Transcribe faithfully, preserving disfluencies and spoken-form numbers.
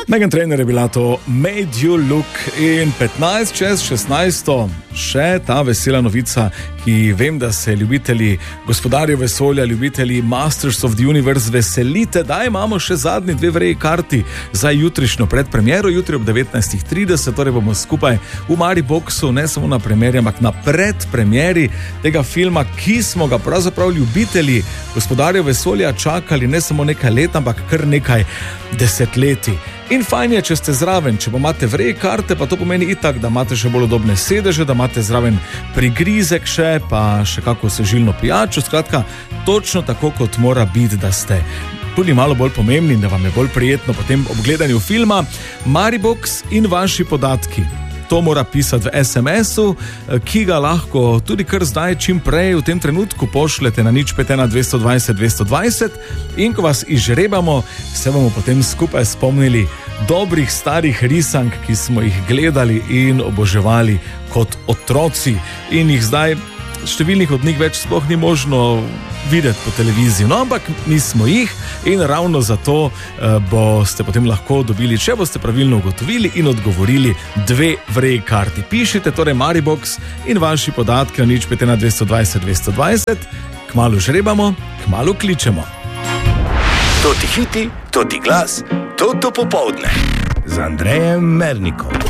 Meghan Trainor je bila to Made You Look in petnajst čez šestnajst, še ta vesela novica, ki vem, da se ljubitelji Gospodarjev vesolja, ljubitelji Masters of the Universe veselite, da imamo še zadnji dve vreji karti za jutrišnjo predpremiero, jutri ob devetnajst trideset, torej bomo skupaj v Mariboxu, ne samo na premieri, ampak na predpremieri tega filma, ki smo ga pravzaprav ljubitelji Gospodarjev vesolja čakali ne samo nekaj let, ampak kar nekaj desetletij. In fajn je, če ste zraven, če pa imate vreji karte, pa to pomeni itak, da imate še bolj udobne sedeže, da imate zraven prigrizek še, pa še kako sežilno pijačo, skratka, točno tako, kot mora biti, da ste tudi malo bolj pomembni, da vam je bolj prijetno potem ob gledanju filma. Maribox in vaši podatki. To mora pisati v es em esu, ki ga lahko tudi kar zdaj čim prej v tem trenutku pošljete na nič pet ena dvesto dvajset dvesto dvajset in ko vas izžrebamo, se bomo potem skupaj spomnili dobrih starih risank, ki smo jih gledali in oboževali kot otroci in jih zdaj številnih od njih več sploh ni možno videti po televiziji, no ampak mi smo jih in ravno zato uh, boste potem lahko dobili, če boste pravilno ugotovili in odgovorili, dve vreji karti. Pišite torej Maribox in vaši podatki na nič pet ena dvesto dvajset dvesto dvajset, kmalu žrebamo, kmalu kličemo. To ti hiti, to ti glas, to to popoldne z Andrejem Mernikom.